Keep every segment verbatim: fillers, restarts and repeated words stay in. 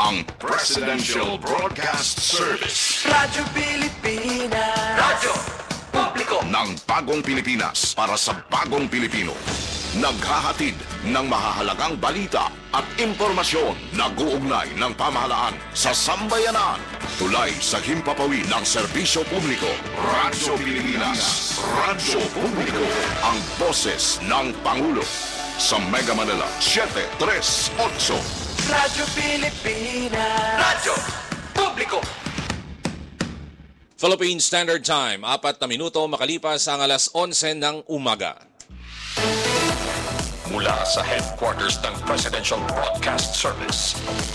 ang Presidential Broadcast Service. Radyo Pilipinas. Radyo Publiko ng bagong Pilipinas para sa bagong Pilipino. Naghahatid ng mahahalagang balita at impormasyon na guugnay ng pamahalaan sa sambayanan. Tulay sa himpapawid ng serbisyo publiko. Radyo Pilipinas. Radyo Publiko. Ang boses ng Pangulo. Sa Mega Manila, seven three eight. Radyo Pilipinas. Radyo Publiko. Philippine Standard Time, apat na minuto makalipas ang alas onse ng umaga. Mula sa headquarters ng Presidential Broadcast Service.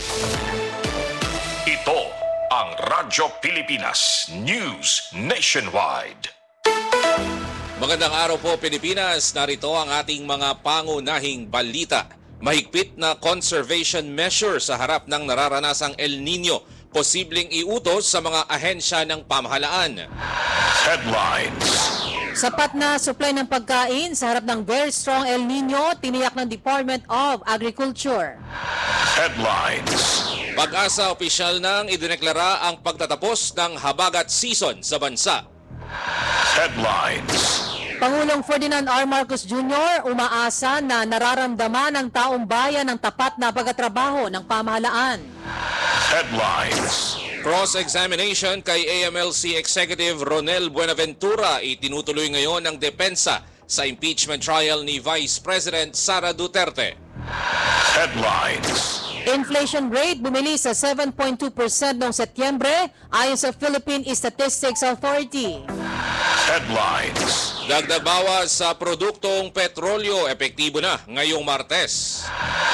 Ito ang Radyo Pilipinas News Nationwide. Magandang araw po Pilipinas, narito ang ating mga pangunahing balita. Mahigpit na conservation measure sa harap ng nararanasang El Nino, posibleng iutos sa mga ahensya ng pamahalaan. Headlines. Sapat na supply ng pagkain sa harap ng very strong El Nino, tiniyak ng Department of Agriculture. Headlines. Pag-asa opisyal nang idineklara ang pagtatapos ng habagat season sa bansa. Headlines. Pangulong Ferdinand R. Marcos Junior umaasa na nararamdaman ng taong bayan ang tapat na pagtatrabaho ng pamahalaan. Headlines. Cross-examination kay A M L C Executive Ronel Buenaventura itinutuloy ngayon ng depensa sa impeachment trial ni Vice President Sara Duterte. Headlines. Inflation rate bumili sa seven point two percent noong Setyembre ayon sa Philippine Statistics Authority. Headlines. Dagdag bawas sa produktong petrolyo epektibo na ngayong Martes.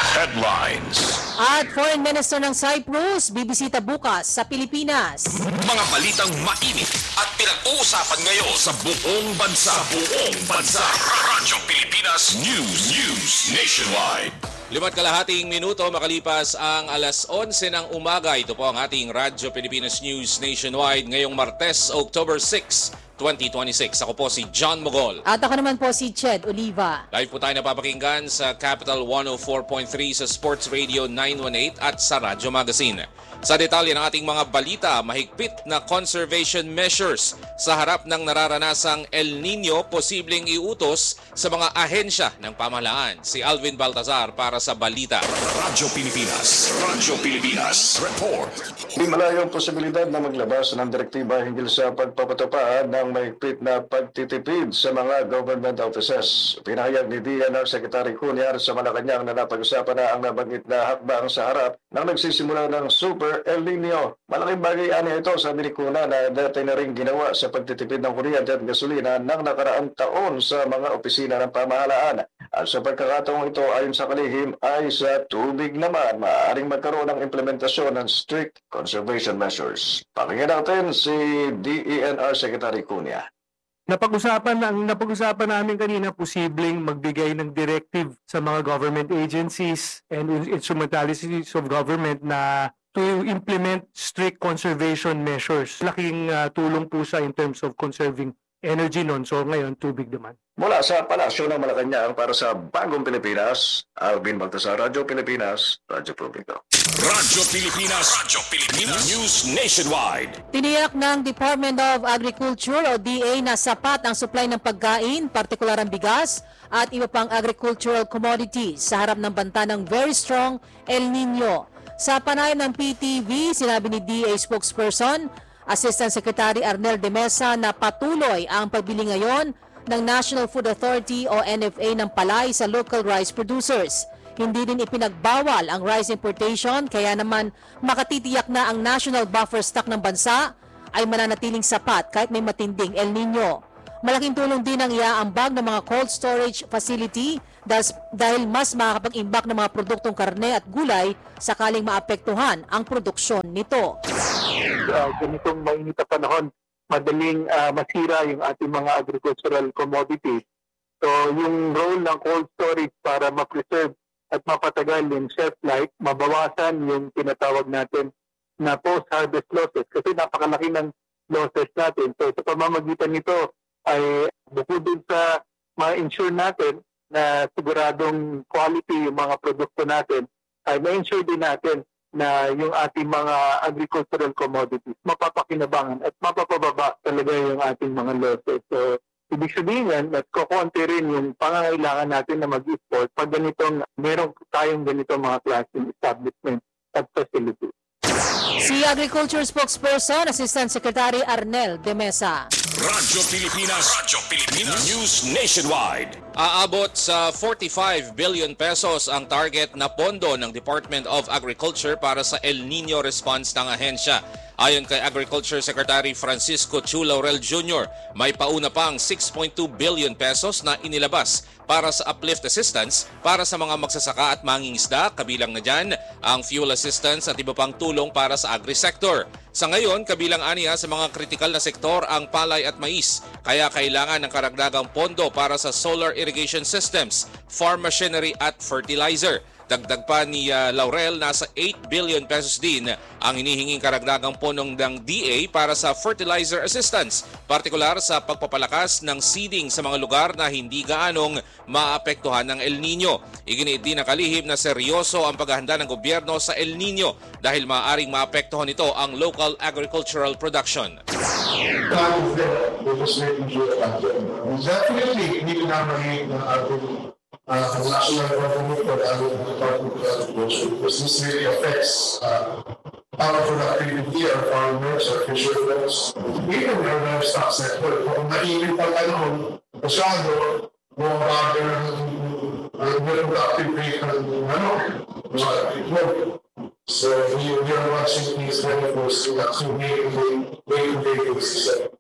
Headlines. At Foreign Minister ng Cyprus bibisita bukas sa Pilipinas. Mga balitang mainit at pinag-uusapan ngayon sa buong bansa. Sa buong bansa. Radyo Pilipinas News News Nationwide. Limat kalahating minuto makalipas ang alas onse ng umaga. Ito po ang ating Radyo Pilipinas News Nationwide ngayong Martes, October sixth, twenty twenty-six. Ako po si John Mogol. At ako naman po si Ched Oliva. Live po tayo napapakinggan sa Capital one oh four point three, sa Sports Radio nine one eight at sa Radyo Magazine. Sa detalye ng ating mga balita, mahigpit na conservation measures sa harap ng nararanasang El Nino, posibleng iutos sa mga ahensya ng pamahalaan. Si Alvin Baltazar para sa balita. Radyo Pilipinas. Radyo Pilipinas. Report. Di malayong posibilidad na maglabas ng direktiba hinggil sa pagpapatupad ng mahigpit na pagtitipid sa mga government offices. Pinahayag ni D N R Secretary Cunyar sa Malacanang na napag-usapan na ang nabanggit na hakbang sa harap ng nagsisimula ng Super El Nino. Malaking bagay ani ito sa Minikuna na dati na rin ginawa sa pagtitipid ng kuryente at gasolina ng nakaraang taon sa mga opisina ng pamahalaan. At sa pagkakataong ito ayon sa kalihim ay sa tubig naman maaaring magkaroon ng implementasyon ng strict conservation measures. Pakinggan natin si D E N R Secretary Cunha. Napag-usapan na, ang napag-usapan namin kanina, posibleng magbigay ng directive sa mga government agencies and instrumentalities of government na to implement strict conservation measures. Laking uh, tulong po sa in terms of conserving energy nun. So ngayon, tubig naman. Mula sa Palasyo ng Malacanang para sa Bagong Pilipinas, Alvin Baltazar, Radyo Pilipinas, Radyo Publiko. Radyo Pilipinas. Radyo Pilipinas News Nationwide. Tiniyak ng Department of Agriculture o D A na sapat ang supply ng pagkain, partikular ang bigas at iba pang agricultural commodities sa harap ng banta ng very strong El Nino. Sa panayam ng P T V, sinabi ni D A spokesperson, Assistant Secretary Arnel de Mesa na patuloy ang pagbili ngayon ng National Food Authority o N F A ng palay sa local rice producers. Hindi din ipinagbawal ang rice importation, kaya naman makatitiyak na ang national buffer stock ng bansa ay mananatiling sapat kahit may matinding El Nino. Malaking tulong din ang iaambag ng mga cold storage facility dahil mas makakapag-imbak ng mga produktong karne at gulay sakaling maapektuhan ang produksyon nito. Uh, ganitong mainit na panahon, madaling uh, masira yung ating mga agricultural commodities. So yung role ng cold storage para ma-preserve at mapatagal yung shelf life, mabawasan yung tinatawag natin na post-harvest losses kasi napakalaki ng losses natin. So sa pamamagitan nito ay bukod din sa ma-ensure natin na siguradong quality yung mga produkto natin, ay ma-ensure din natin na yung ating mga agricultural commodities mapapakinabangan at mapapababa talaga yung ating mga losses. So, ibig sabihin yan, at kukunti rin yung pangangailangan natin na mag-export pag ganitong, meron tayong ganitong mga klaseng establishment at facilities. Si Agriculture Spokesperson, Assistant Secretary Arnel de Mesa. Radyo Pilipinas, Radyo Pilipinas, News Nationwide. Aabot sa forty-five billion pesos ang target na pondo ng Department of Agriculture para sa El Nino response ng ahensya. Ayon kay Agriculture Secretary Francisco Chu Laurel Junior, may pauna pang six point two billion pesos na inilabas para sa uplift assistance para sa mga magsasaka at mangingisda, kabilang na dyan ang fuel assistance at iba pang tulong para sa agri-sector. Sa ngayon, kabilang aniya sa mga kritikal na sektor ang palay at mais, kaya kailangan ng karagdagang pondo para sa solar irrigation systems, farm machinery at fertilizer. Dagdag pa ni uh, Laurel, nasa eight billion pesos din ang hinihinging karagdagang ponong ng D A para sa fertilizer assistance, partikular sa pagpapalakas ng seeding sa mga lugar na hindi gaanong maapektuhan ng El Nino. Iginiit din ng kalihim na seryoso ang paghahanda ng gobyerno sa El Nino dahil maaaring maapektuhan nito ang local agricultural production. Definitely, hindi na magiging ng ating Uh, national government or other department of agriculture, because this really affects uh, our productivity, our farmers, our fishermen, even our livestock sector. Kung nainit ang panahon, masyado, bumabagal ang productive rate ng ano, mga itlog. So we, we are watching these very closely to make a basis.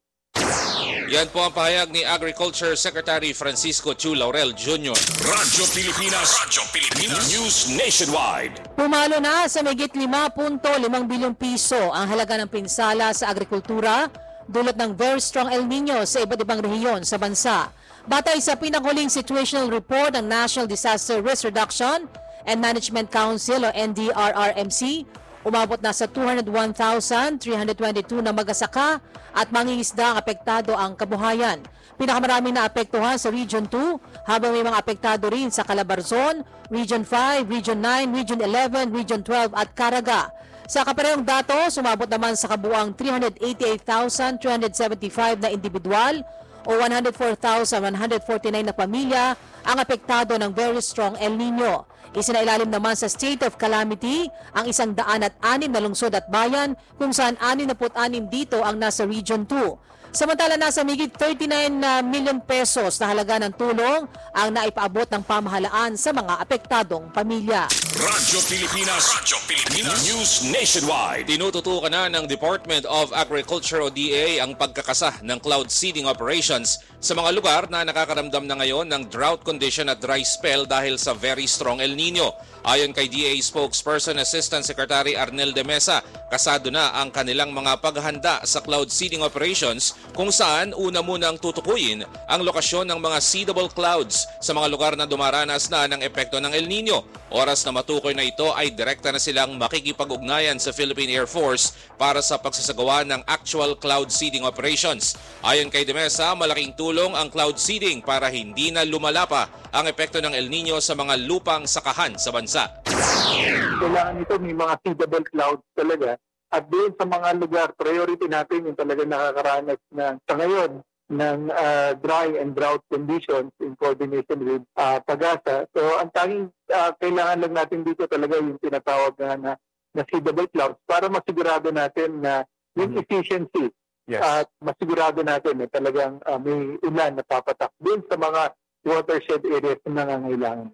Yan po ang pahayag ni Agriculture Secretary Francisco Chu Laurel Junior Radyo Pilipinas, Radyo Pilipinas, News Nationwide. Pumalo na sa mahigit lima punto limang bilyong piso ang halaga ng pinsala sa agrikultura dulot ng very strong El Nino sa iba't ibang rehiyon sa bansa. Batay sa pinakahuling situational report ng National Disaster Risk Reduction and Management Council o N D R R M C, umabot na sa two hundred one thousand three hundred twenty-two na magsasaka at mangingisda ang apektado ang kabuhayan. Pinakamaraming naapektuhan sa Region two, habang may mga apektado rin sa Calabarzon, Region five, Region nine, Region eleven, Region twelve at Caraga. Sa kaparehong datos, umabot naman sa kabuang three hundred eighty-eight thousand three hundred seventy-five na individual o one hundred four thousand one hundred forty-nine na pamilya ang apektado ng very strong El Nino. Isinailalim naman sa state of calamity ang isang daan at anim na lungsod at bayan, kung saan anim na anim dito ang nasa Region two. Samantala, nasa migit thirty-nine million pesos na halaga ng tulong ang naipaabot ng pamahalaan sa mga apektadong pamilya. Radyo Pilipinas, Radyo Pilipinas, News Nationwide. Tinututukan na ng Department of Agriculture o D A ang pagkakasa ng cloud seeding operations sa mga lugar na nakakaramdam na ngayon ng drought condition at dry spell dahil sa very strong El Nino. Ayon kay D A Spokesperson Assistant Secretary Arnel de Mesa, kasado na ang kanilang mga paghahanda sa cloud seeding operations kung saan una munang tutukuyin ang lokasyon ng mga seedable clouds sa mga lugar na dumaranas na ng epekto ng El Nino. Oras na matukoy na ito ay direkta na silang makikipag-ugnayan sa Philippine Air Force para sa pagsasagawa ng actual cloud seeding operations. Ayon kay de Mesa, malaking tulong ang cloud seeding para hindi na lumala pa ang epekto ng El Nino sa mga lupang sakahan sa bansa. Kailangan ito may mga seedable clouds talaga. At doon sa mga lugar, priority natin yung talaga nakakaranas na sa ngayon ng uh, dry and drought conditions in coordination with uh, Pagasa. So ang tanging uh, kailangan lang natin dito talaga yung tinatawag na, na, na seedable clouds para masigurado natin na yung mm-hmm. efficiency yes. at masigurado natin na talagang uh, may ulan na papatak doon sa mga watershed areas na nangangailangan.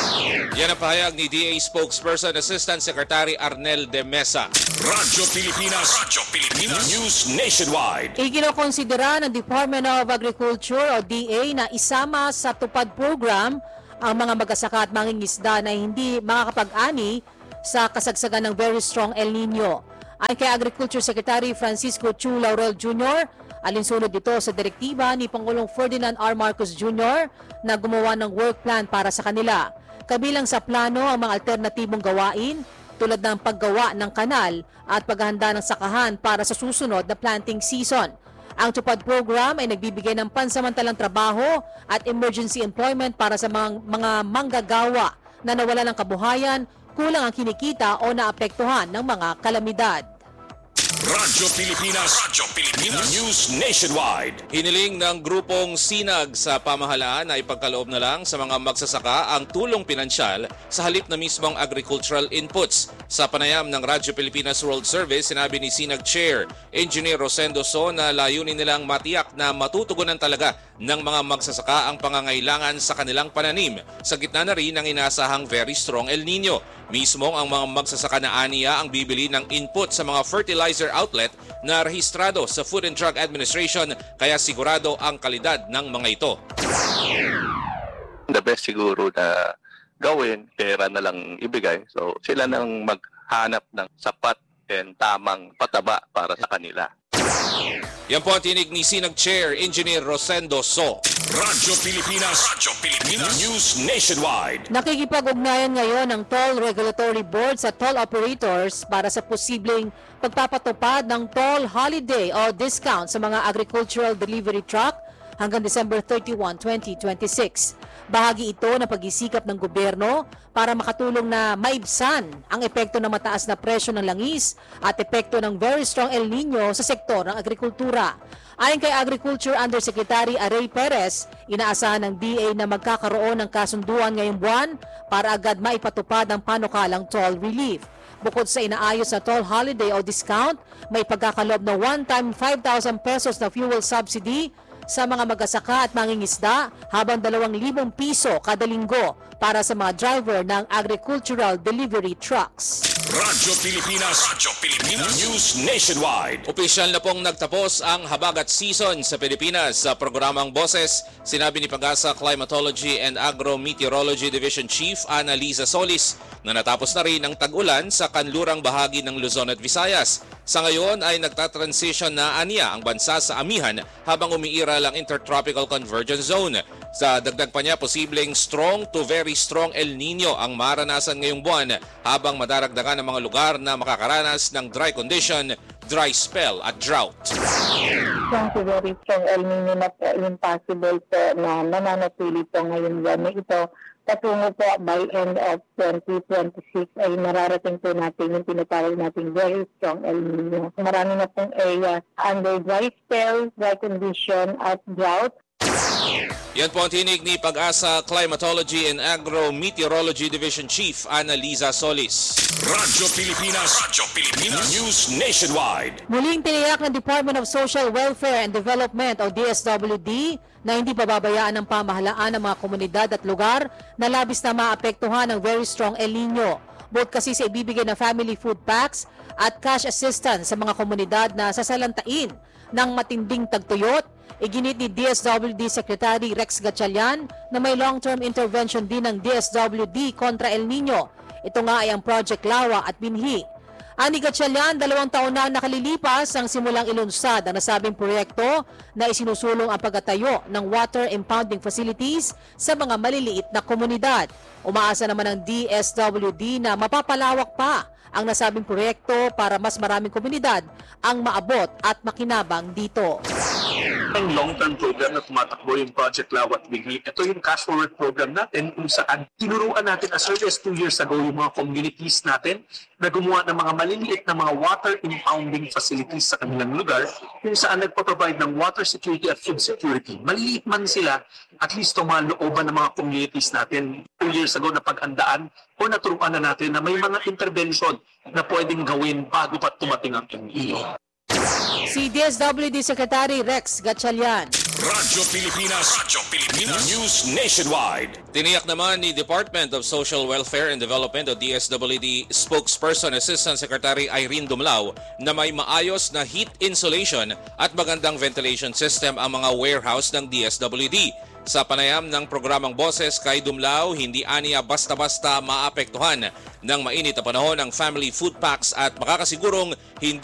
Yan ang pahayag ni D A Spokesperson Assistant Secretary Arnel de Mesa. Radyo Pilipinas, Radyo Pilipinas, News Nationwide. Ikinokonsidera ng Department of Agriculture o D A na isama sa tupad program ang mga magsasaka at mangingisda na hindi makakapag-ani sa kasagsagan ng very strong El Nino. Ayon kay Agriculture Secretary Francisco Chu Laurel Junior, alinsunod dito sa direktiba ni Pangulong Ferdinand R. Marcos Junior na gumawa ng work plan para sa kanila. Kabilang sa plano ang mga alternatibong gawain tulad ng paggawa ng kanal at paghahanda ng sakahan para sa susunod na planting season. Ang tupad program ay nagbibigay ng pansamantalang trabaho at emergency employment para sa mga, mga manggagawa na nawala ng kabuhayan kulang ang kinikita o naapektuhan ng mga kalamidad. Radyo Pilipinas. Radyo Pilipinas. News Nationwide. Hiniling ng grupong Sinag sa pamahalaan na ipagkaloob na lang sa mga magsasaka ang tulong pinansyal sa halip na mismong agricultural inputs. Sa panayam ng Radyo Pilipinas World Service, sinabi ni Sinag Chair Engineer Rosendo So na layunin nilang matiyak na matutugunan talaga ng mga magsasaka ang pangangailangan sa kanilang pananim sa gitna na rin ng inaasahang very strong El Nino. Mismong ang mga magsasaka na aniya ang bibili ng input sa mga fertilizer outlet na rehistrado sa Food and Drug Administration kaya sigurado ang kalidad ng mga ito. The best siguro na gawin, pera na lang ibigay. So sila nang maghanap ng sapat and tamang pataba para sa kanila. Yan po ang tinig ni Sinag Chair Engineer Rosendo So. Radyo Pilipinas. Radyo Pilipinas. News Nationwide. Nakikipag-ugnayan ngayon ng Toll Regulatory Board sa toll operators para sa posibleng pagpapatupad ng toll holiday o discount sa mga agricultural delivery truck hanggang December thirty-first, twenty twenty-six. Bahagi ito ng pag-isikap ng gobyerno para makatulong na maibsan ang epekto ng mataas na presyo ng langis at epekto ng very strong El Nino sa sektor ng agrikultura. Ayon kay Agriculture Undersecretary Aray Perez, inaasahan ng D A na magkakaroon ng kasunduan ngayong buwan para agad maipatupad ang panukalang toll relief. Bukod sa inaayos na toll holiday o discount, may pagkakaloob na one-time five thousand pesos na fuel subsidy sa mga magsasaka at mangingisda habang dalawang libong piso kada linggo para sa mga driver ng agricultural delivery trucks. Radyo Pilipinas. Radyo Pilipinas. News Nationwide. Opisyal na pong nagtapos ang habagat season sa Pilipinas. Sa programang Boses, sinabi ni Pag-asa Climatology and Agro-Meteorology Division Chief Annalisa Solis na natapos na rin ang tag-ulan sa kanlurang bahagi ng Luzon at Visayas. Sa ngayon ay nagtatransition na aniya ang bansa sa amihan habang umiiral ang Intertropical Convergence Zone. Sa dagdag pa niya, posibleng strong to very strong El Nino ang maranasan ngayong buwan habang madaragdagan ng mga lugar na makakaranas ng dry condition, dry spell at drought. Strong to very strong El Nino na po yung possible po na mananatili po ngayong buwan na ito. Patungo po by end of twenty twenty-six ay nararating po natin yung tinatawag nating very strong El Nino. Marami na pong area under dry spell, dry condition at drought. Yan po ang tinig ni Pag-asa Climatology and Agro-Meteorology Division Chief Annalisa Solis. Radyo Pilipinas. Radyo Pilipinas. News Nationwide. Muling tiniyak ng Department of Social Welfare and Development o D S W D na hindi pababayaan ng pamahalaan ng mga komunidad at lugar na labis na maapektuhan ng very strong El Nino. Bukod kasi sa ibibigay na family food packs at cash assistance sa mga komunidad na sasalantain ng matinding tagtuyot, iginit ni D S W D Secretary Rex Gatchalian na may long-term intervention din ng D S W D kontra El Nino. Ito nga ay ang Project Lawa at Binhi. Ani Gatchalian, dalawang taon na nakalilipas ang simulang ilunsad ang nasabing proyekto na isinusulong ang pagtatayo ng water impounding facilities sa mga maliliit na komunidad. Umaasa naman ng D S W D na mapapalawak pa ang nasabing proyekto para mas maraming komunidad ang maabot at makinabang dito. Ang long-term program na tumatakbo yung Project Lawat Bigli. Ito yung cash forward program natin kung saan tinuruan natin as early as two years ago yung mga communities natin na gumawa ng mga maliliit na mga water impounding facilities sa kanilang lugar kung saan nagpo-provide ng water security at food security. Maliliit man sila, at least tumalooban ng mga communities natin two years ago na pag-andaan o naturuan na natin na may mga intervention na pwedeng gawin bago pa tumating ang N E O. Si D S W D Secretary Rex Gatchalian. Radyo Pilipinas. Radyo Pilipinas. News Nationwide. Tiniyak naman ni Department of Social Welfare and Development o D S W D Spokesperson Assistant Secretary Irene Dumlao na may maayos na heat insulation at magandang ventilation system ang mga warehouse ng D S W D. Sa panayam ng programang Boses kay Dumlao, hindi aniya basta-basta maapektuhan ng mainit na panahon ang family food packs at makakasigurong hindi